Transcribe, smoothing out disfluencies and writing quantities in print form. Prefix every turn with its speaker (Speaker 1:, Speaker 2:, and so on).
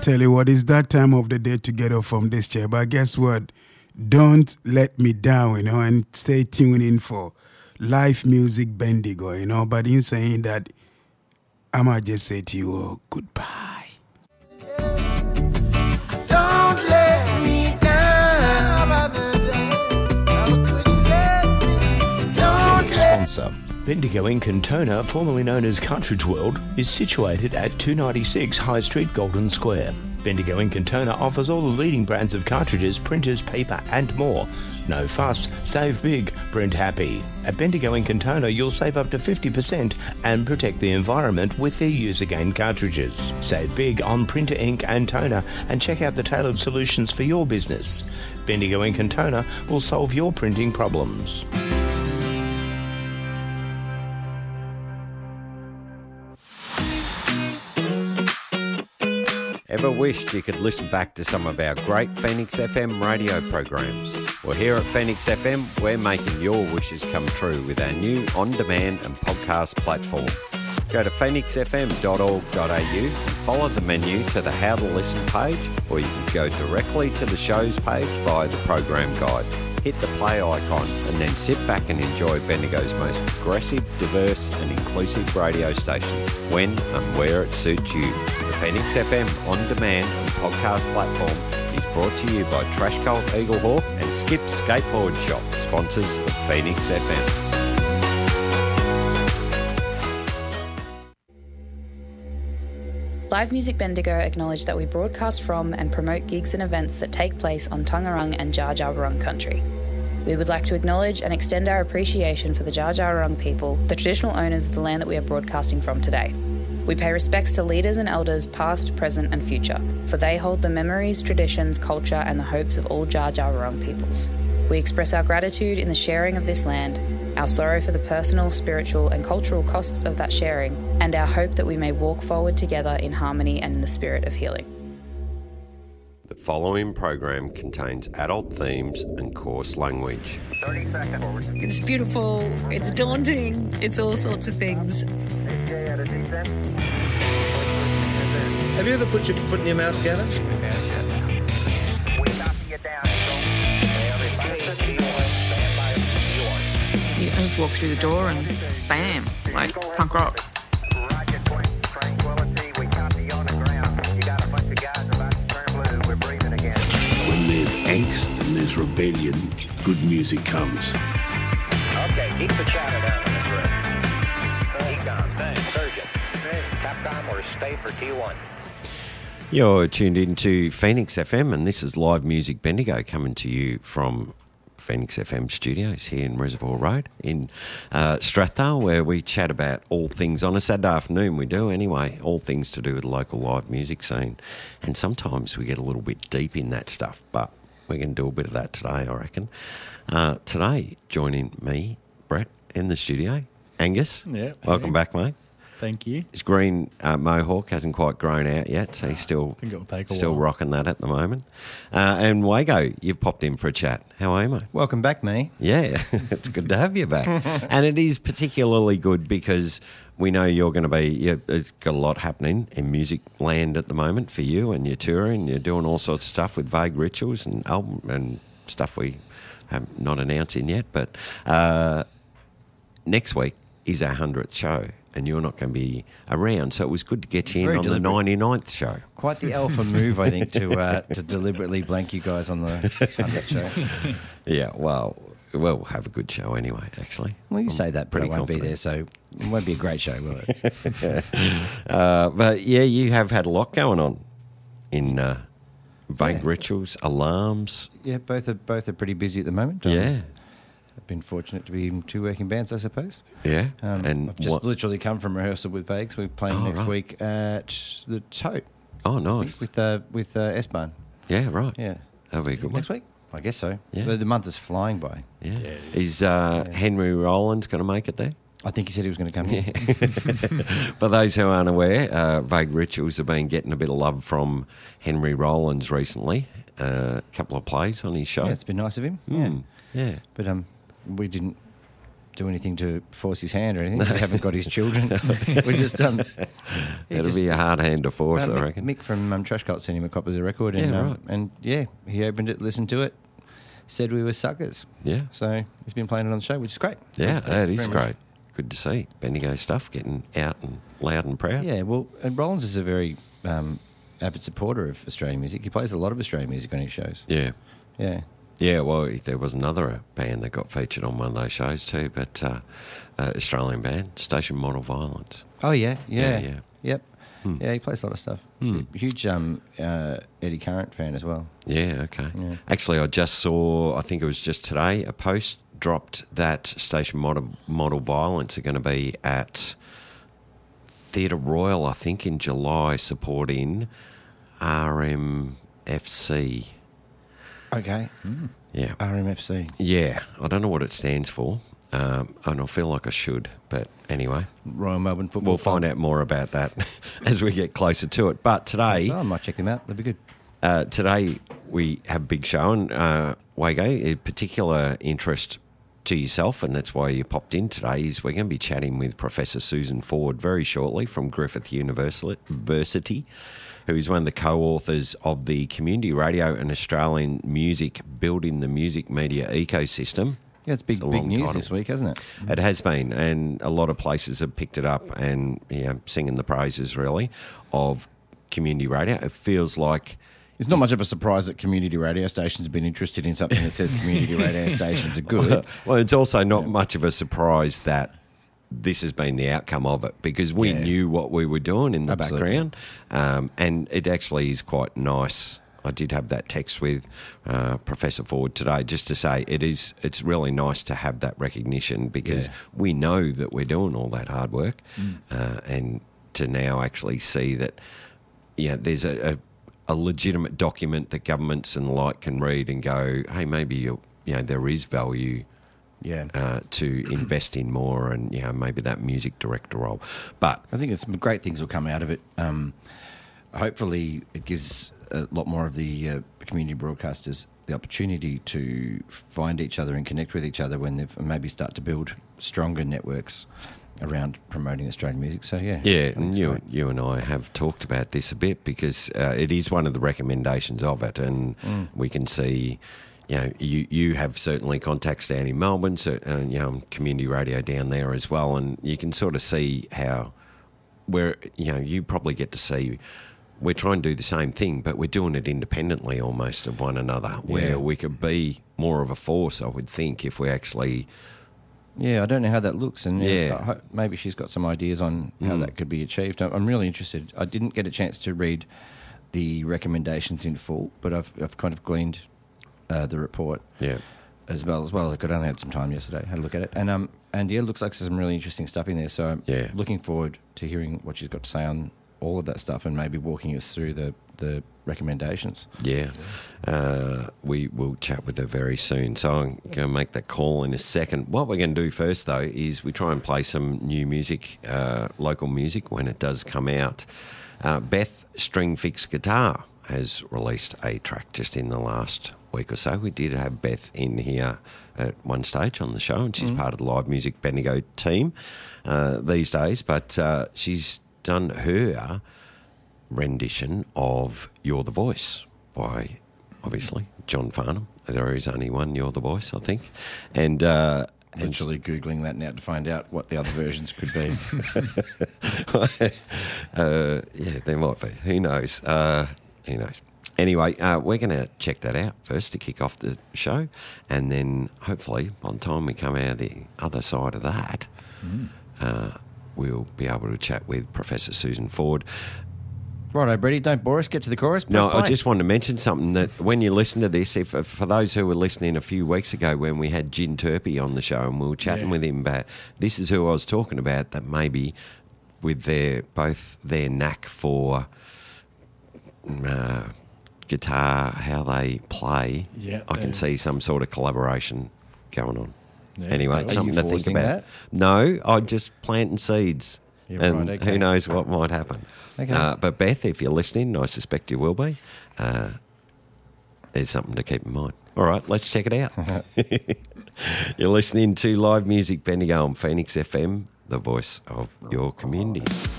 Speaker 1: tell you what, it's that time of the day to get up from this chair. But guess what? Don't let me down, and stay tuned in for live music Bendigo, But in saying that, I might just say to you, goodbye.
Speaker 2: Don't let me down. Don't let
Speaker 3: Sponsor.
Speaker 4: Bendigo in Cantona, formerly known as Cartridge World, is situated at 296 High Street, Golden Square. Bendigo in Cantona offers all the leading brands of cartridges, printers, paper and more. No fuss, save big, print happy. At Bendigo in Cantona, you'll save up to 50% and protect the environment with their Use Again cartridges. Save big on printer ink and toner and check out the tailored solutions for your business. Bendigo in Cantona will solve your printing problems.
Speaker 3: Ever wished you could listen back to some of our great Phoenix FM radio programs? Well, here at Phoenix FM, we're making your wishes come true with our new on-demand and podcast platform. Go to phoenixfm.org.au and follow the menu to the How to Listen page, or you can go directly to the shows page via the program guide. Hit the play icon and then sit back and enjoy Bendigo's most progressive, diverse and inclusive radio station when and where it suits you. The Phoenix FM on-demand and podcast platform is brought to you by Trash Cult Eaglehawk and Skip Skateboard Shop, sponsors of Phoenix FM.
Speaker 5: Live Music Bendigo acknowledge that we broadcast from and promote gigs and events that take place on Tongarong and Dja Dja Wurrung country. We would like to acknowledge and extend our appreciation for the Dja Dja Wurrung people, the traditional owners of the land that we are broadcasting from today. We pay respects to leaders and elders past, present and future, for they hold the memories, traditions, culture and the hopes of all Dja Dja Wurrung peoples. We express our gratitude in the sharing of this land, our sorrow for the personal, spiritual and cultural costs of that sharing, and our hope that we may walk forward together in harmony and in the spirit of healing.
Speaker 3: The following program contains adult themes and coarse language.
Speaker 2: 30 seconds forward.
Speaker 6: It's beautiful, it's daunting, it's all sorts of things.
Speaker 7: Have you ever put your foot in your mouth, Gavin?
Speaker 6: I just walk through the door and bam, like punk rock.
Speaker 8: When there's angst and there's rebellion, good music comes.
Speaker 2: Okay, keep the chatter down in this room. Econ, thanks. Surgeon. Capcom or stay for T1.
Speaker 3: You're tuned into Phoenix FM and this is Live Music Bendigo coming to you from Phoenix FM studios here in Reservoir Road in Strathdale, where we chat about all things on a Saturday afternoon. We do anyway, all things to do with the local live music scene. And sometimes we get a little bit deep in that stuff, but we're going to do a bit of that today, I reckon. Today, joining me, Brett, in the studio, Angus.
Speaker 9: Yeah.
Speaker 3: Welcome back, mate.
Speaker 9: Thank you.
Speaker 3: His green mohawk hasn't quite grown out yet, so he's still
Speaker 9: I think it'll take a
Speaker 3: still
Speaker 9: while.
Speaker 3: rocking that at the moment. And Wago, you've popped in for a chat. How are you, mate?
Speaker 10: Welcome back, me.
Speaker 3: Yeah, it's good to have you back. And it is particularly good because we know you're going to be, it's got a lot happening in music land at the moment for you, and you're touring, you're doing all sorts of stuff with Vague Rituals and album and stuff we have not announcing yet. But next week is our 100th show. And you're not going to be around, so it was good to get you in on the 99th show.
Speaker 10: Quite the alpha move, I think, to deliberately blank you guys on the 100th show.
Speaker 3: Yeah, well, we'll have a good show anyway, actually.
Speaker 10: Well, you say that, but I won't
Speaker 3: confident.
Speaker 10: be there, so it won't be a great show, will it?
Speaker 3: But, yeah, you have had a lot going on in Vague Rituals, Alarms.
Speaker 10: Yeah, both are pretty busy at the moment.
Speaker 3: Yeah.
Speaker 10: I've been fortunate to be in two working bands, I suppose.
Speaker 3: Yeah.
Speaker 10: And I've just literally come from rehearsal with Vagues. We're playing next week at the Tote.
Speaker 3: Oh, nice.
Speaker 10: With S-Bahn.
Speaker 3: Yeah, right.
Speaker 10: Yeah.
Speaker 3: That'll be a good one.
Speaker 10: Next week? I guess so.
Speaker 3: Yeah.
Speaker 10: The month is flying by.
Speaker 3: Yeah. Is Henry Rollins going to make it there?
Speaker 10: I think he said he was going to come here.
Speaker 3: For those who aren't aware, Vague Rituals have been getting a bit of love from Henry Rollins recently. A couple of plays on his show.
Speaker 10: Yeah, it's been nice of him.
Speaker 3: Yeah.
Speaker 10: But we didn't do anything to force his hand or anything. We haven't got his children. We just
Speaker 3: It'll be a hard hand to force, I reckon.
Speaker 10: Mick from Trash Cult sent him a copy of the record, and
Speaker 3: right.
Speaker 10: And he opened it, listened to it, said we were suckers.
Speaker 3: Yeah.
Speaker 10: So he's been playing it on the show, which is great.
Speaker 3: Yeah, that is
Speaker 10: Very
Speaker 3: great.
Speaker 10: much.
Speaker 3: Good to see Bendigo stuff getting out and loud and proud.
Speaker 10: Yeah, well, and Rollins is a very avid supporter of Australian music. He plays a lot of Australian music on his shows.
Speaker 3: Yeah.
Speaker 10: Yeah.
Speaker 3: Yeah, well, there was another band that got featured on one of those shows too, but Australian band, Station Model Violence.
Speaker 10: Oh, yeah.
Speaker 3: Yeah.
Speaker 10: Yep. Yeah, he plays a lot of stuff. He's a huge Eddie Current fan as well.
Speaker 3: Yeah, okay.
Speaker 10: Yeah.
Speaker 3: Actually, I just saw, I think it was just today, a post dropped that Station Model Violence are going to be at Theatre Royal, I think, in July, supporting RMFC.
Speaker 10: Okay.
Speaker 3: Yeah.
Speaker 10: RMFC.
Speaker 3: Yeah, I don't know what it stands for, and I feel like I should, but anyway.
Speaker 10: Royal Melbourne Football
Speaker 3: We'll find out more about that as we get closer to it. But today...
Speaker 10: I might check them out. That'd be good.
Speaker 3: Today we have a big show, and Wago, a particular interest to yourself, and that's why you popped in today, is we're going to be chatting with Professor Susan Ford very shortly from Griffith University, who is one of the co-authors of the Community Radio and Australian Music Building the Music Media Ecosystem.
Speaker 10: Yeah, it's big news
Speaker 3: title.
Speaker 10: this week, hasn't it?
Speaker 3: It has been, and a lot of places have picked it up and singing the praises, really, of community radio. It feels like...
Speaker 10: It's not much of a surprise that community radio stations have been interested in something that says community radio stations are good.
Speaker 3: Well, it's also not much of a surprise that this has been the outcome of it, because we knew what we were doing in the background, and it actually is quite nice. I did have that text with Professor Ford today just to say it's really nice to have that recognition, because we know that we're doing all that hard work, and to now actually see that there's a legitimate document that governments and the like can read and go, hey, maybe there is value to invest in more, and maybe that music director role. But
Speaker 10: I think some great things will come out of it. Hopefully it gives a lot more of the community broadcasters the opportunity to find each other and connect with each other when they've maybe start to build stronger networks around promoting Australian music. So
Speaker 3: and you and I have talked about this a bit, because it is one of the recommendations of it, and we can see, you have certainly contacts down in Melbourne, community radio down there as well, and you can sort of see how you probably get to see we're trying to do the same thing, but we're doing it independently almost of one another, where we could be more of a force, I would think, if we actually...
Speaker 10: Yeah, I don't know how that looks, and maybe she's got some ideas on how that could be achieved. I'm really interested. I didn't get a chance to read the recommendations in full, but I've kind of gleaned the report as well as I could. I only had some time yesterday, had a look at it, and it looks like there's some really interesting stuff in there. So I'm looking forward to hearing what she's got to say on all of that stuff, and maybe walking us through the recommendations. We will chat with her very soon, so I'm going to make that call in a second. What we're going to do first, though, is we try and play some new music, local music, when it does come out. Beth String Fix Guitar has released a track just in the last week or so. We did have Beth in here at one stage on the show, and she's part of the Live Music Bendigo team these days, but she's done her rendition of You're the Voice by, obviously, John Farnham. There is only one You're the Voice, I think. And literally Googling that now to find out what the other versions could be.
Speaker 3: There might be. Who knows? Who knows? Anyway, we're going to check that out first to kick off the show, and then hopefully by the time we come out the other side of that, we'll be able to chat with Professor Susan Ford.
Speaker 10: Righto, Brady, don't bore us. Get to the chorus.
Speaker 3: I just wanted to mention something, that when you listen to this, if for those who were listening a few weeks ago when we had Gin Turpie on the show and we were chatting with him about, this is who I was talking about, that maybe with both their knack for guitar, how they play, I can see some sort of collaboration going on. Yeah. Anyway, something to think about.
Speaker 10: That?
Speaker 3: No, I'm just planting seeds.
Speaker 10: Yeah,
Speaker 3: and
Speaker 10: right, okay.
Speaker 3: Who knows what might happen.
Speaker 10: Okay.
Speaker 3: But Beth, if you're listening, I suspect you will be, there's something to keep in mind. All right, let's check it out. You're listening to Live Music Bendigo on Phoenix FM, the voice of your community.